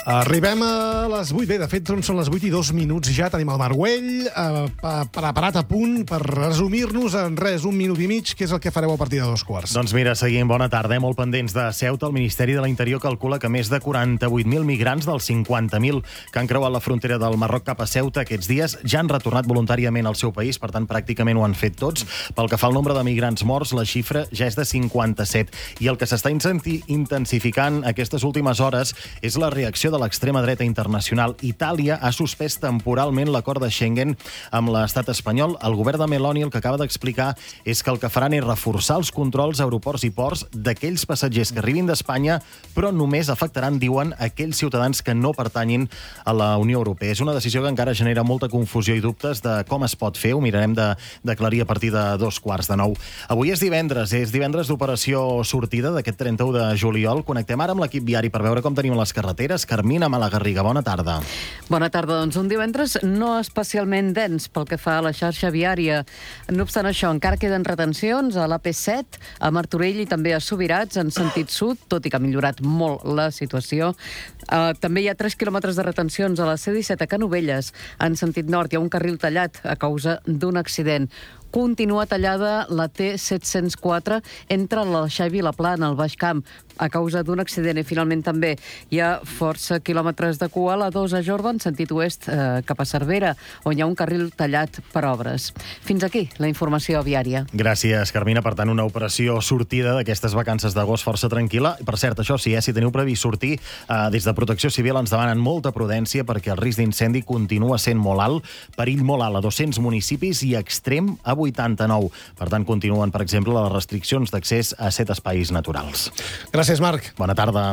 Arribem a les 8. Bé, de fet, són les 8 i 2 minuts ja. Tenim el Marc Güell preparat a punt per resumir-nos en res, un minut i mig, que és el que fareu a partir de 2:15. Doncs mira, seguim. Bona tarda. Molt pendents de Ceuta. El Ministeri de l'Interior calcula que més de 48.000 migrants dels 50.000 que han creuat la frontera del Marroc cap a Ceuta aquests dies ja han retornat voluntàriament al seu país. Per tant, pràcticament ho han fet tots. Pel que fa al nombre de migrants morts, la xifra ja és de 57. I el que s'està intensificant aquestes últimes hores és la reacció de l'extrema dreta internacional. Itàlia ha suspès temporalment l'acord de Schengen amb l'estat espanyol. El govern de Meloni el que acaba d'explicar és que el que faran és reforçar els controls a aeroports i ports d'aquells passatgers que arribin d'Espanya, però només afectaran, diuen, aquells ciutadans que no pertanyin a la Unió Europea. És una decisió que encara genera molta confusió i dubtes de com es pot fer. Ho mirarem d'aclarir a partir de 2:15. Avui és divendres d'operació sortida d'aquest 31 de juliol. Connectem ara amb l'equip viari per veure com tenim les carreteres. Carmina Malagarriga, bona tarda. Bona tarda. Doncs un divendres no especialment dens pel que fa a la xarxa viària. No obstant això, encara queden retencions a l'AP7, a Martorell i també a Subirats en sentit sud, tot i que ha millorat molt la situació. També hi ha 3 quilòmetres de retencions a la C-17 a Canovelles en sentit nord. Hi ha un carril tallat a causa d'un accident. Continua tallada la T-704 entre l'Aleixar i Vilaplana, al Baix Camp, a causa d'un accident. I finalment també hi ha força quilòmetres de cua a la 2 a Jorba en sentit oest cap a Cervera, on hi ha un carril tallat per obres. Fins aquí la informació viària. Gràcies, Carmina. Per tant, una operació sortida d'aquestes vacances d'agost força tranquil·la. Per cert, això sí, si teniu previst sortir, des de Protecció Civil ens demanen molta prudència perquè el risc d'incendi continua sent molt alt, perill molt alt a 200 municipis i extrem a 89. Per tant, continuen, per exemple, les restriccions d'accés a 7 espais naturals. Gràcies, Marc. Bona tarda.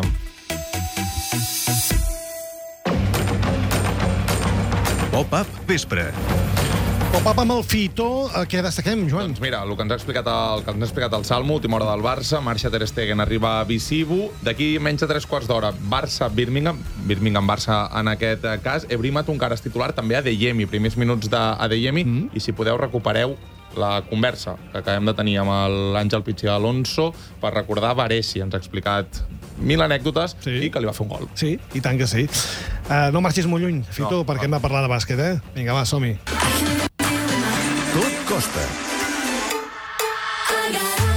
Pop-up Vespre. Pop-up amb el Fito, què destaquem, Joan? Doncs mira, el que ens ha explicat el Salmo, última hora del Barça, marxa Ter Stegen, arriba a Visibu, d'aquí menys de 3 quarts d'hora, Birmingham-Barça en aquest cas, Ebrima Tunkaras titular, també Adeyemi, primers minuts d'Adeyemi, i si podeu recupereu la conversa que acabem de tenir amb l'Àngel Pichi Alonso per recordar Varesi, ens ha explicat 1000 anècdotes i que li va fer un gol. Sí, i tant que sí. No marxis molt lluny, Fito, perquè hem de parlar de bàsquet, eh? Vinga, va, som-hi. Tot costa.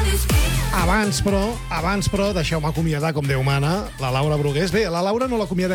Abans, però, deixeu-me acomiadar com Déu mana, la Laura Brugués. Bé, la Laura no l'acomiadem